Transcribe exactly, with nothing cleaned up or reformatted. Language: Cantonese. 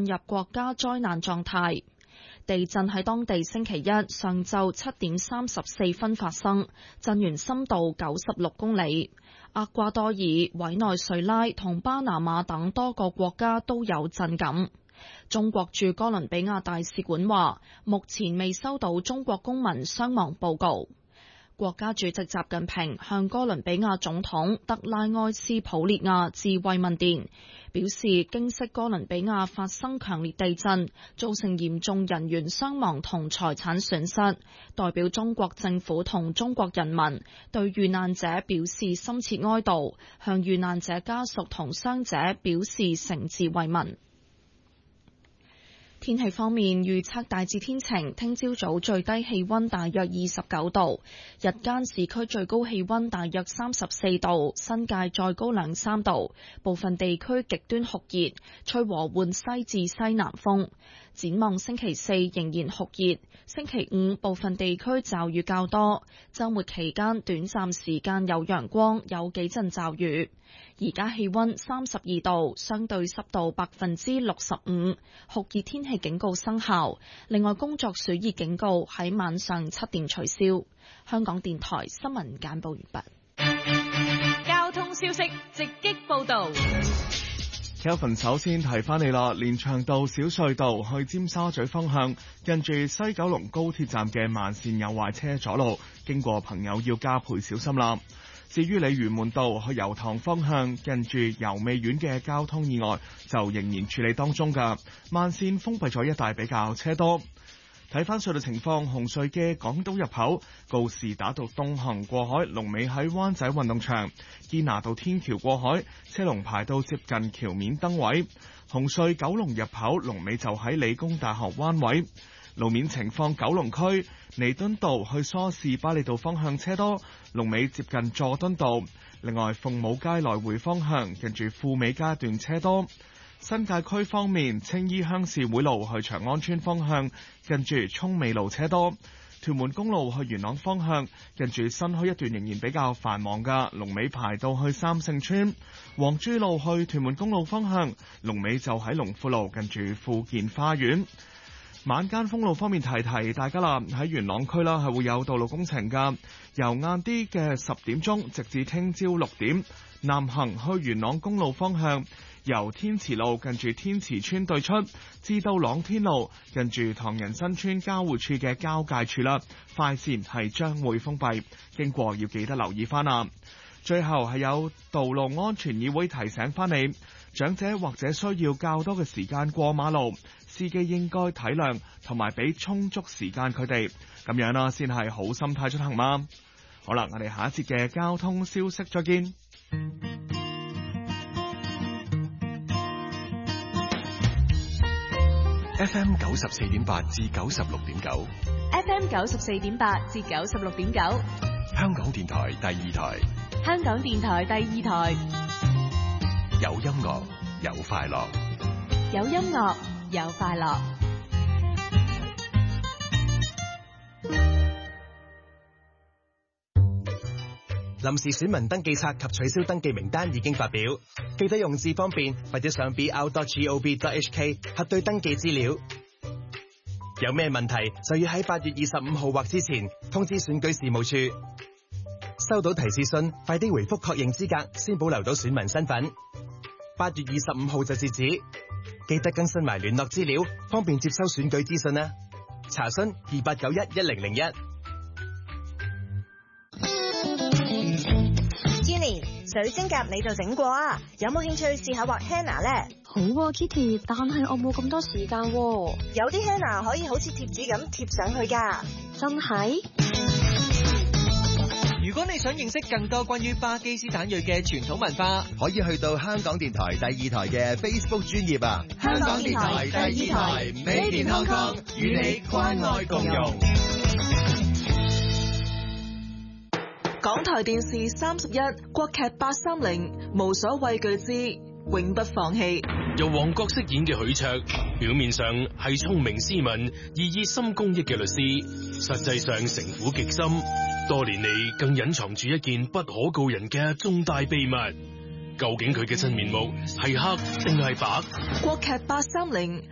進入國家災難狀態。地震喺當地星期一上晝七點三十四分發生，震源深度九十六公里。厄瓜多爾、委內瑞拉同巴拿馬等多個國家都有震感。中國駐哥倫比亞大使館話，目前未收到中國公民傷亡報告。國家主席習近平向哥倫比亞總統德拉埃斯普列亞致慰問電，表示經悉哥倫比亞發生強烈地震，造成嚴重人員傷亡同財產損失，代表中國政府同中國人民對遇難者表示深切哀悼，向遇難者家屬同傷者表示誠摯慰問。天氣方面，預測大致天晴，聽朝早最低氣溫大約二十九度，日間市區最高氣溫大約三十四度，新界再高兩三度，部分地區極端酷熱，吹和緩西至西南風。展望星期四仍然酷熱，星期五部分地區驟雨較多，週末期間短暫時間有陽光，有幾陣驟雨。而家氣溫三十二度，相對濕度百分之六十五，酷熱天氣警告生效。另外，工作暑熱警告喺晚上七點取消。香港電台新聞簡報完畢。 交通消息直擊報道。 Kelvin 首先提翻你啦，連翔道小隧道去尖沙咀方向，近住西九龍高鐵站嘅慢線有壞車阻路，經過朋友要加倍小心啦。至於鯉魚門道去油塘方向，近住油味苑嘅交通意外就仍然處理當中㗎，慢線封閉咗一帶比較車多。睇翻隧道情況，紅隧嘅港島入口告士打道東行過海，龍尾喺灣仔運動場；堅拿道天橋過海，車龍排到接近橋面燈位。紅隧九龍入口龍尾就喺理工大學灣位。路面情況，九龍區彌敦道去梳士巴利道方向車多，龍尾接近佐敦道。另外，鳳舞街來回方向近住富美街段車多。新界區方面，青衣鄉事會路去長安村方向近住涌美路車多。屯門公路去元朗方向近住新墟一段仍然比較繁忙噶，龍尾排到去三聖村。黃珠路去屯門公路方向龍尾就喺龍富路近住富健花園。晚間封路方面，提提大家啦，喺元朗區啦係會有道路工程噶，由晏啲嘅十點鐘直至聽朝六點，南行去元朗公路方向由天慈路近住天慈村對出，至到朗天路近住唐人新村交匯處嘅交界處啦，快線係將會封閉，經過要記得留意翻啦。最後係有道路安全議會提醒翻你，長者或者需要較多嘅時間過馬路，司機應該體諒同埋俾充足時間佢哋，咁樣啦先係好心態出行嘛。好啦，我哋下一節嘅交通消息再見。 F M 九十四點八至九十六點九 F M 九十四點八至九十六點九， 香港電台第二台， 香港電台第二台， 有音樂有快樂， 有音樂有快樂。 臨時選民登記冊及取消登記名單已經發表，記得用字方便或者上 b r dot gov dot h k 核對登記資料。有咩問題就要喺八月二十五號或之前通知選舉事務處。收到提示信，快啲回覆確認資格，先保留到選民身份。八月二十五號就截止，記得更新埋聯絡資料，方便接收選舉資訊啦。查詢二八九一一零零一。 水晶甲你就整過啊？有冇興趣試下畫 henna 咧？ 好啊 Kitty， 但係我冇咁多時間喎。 有啲 henna 可以好似貼紙咁貼上去噶。 真係？ 如果你想認識更多關於巴基斯坦裔嘅傳統文化， 可以去到香港電台第二台嘅 Facebook 專頁啊！ 香港電台第二台，Made in Hong Kong，與你關愛共融。 港台電視三十一，國劇八三零，無所畏懼之永不放棄。 由黃覺飾演嘅許卓，表面上係聰明斯文、而熱心公益嘅律師，實際上城府極深，多年嚟更隱藏住一件不可告人嘅重大秘密。究竟佢嘅真面目係黑定係白？ 國劇八三零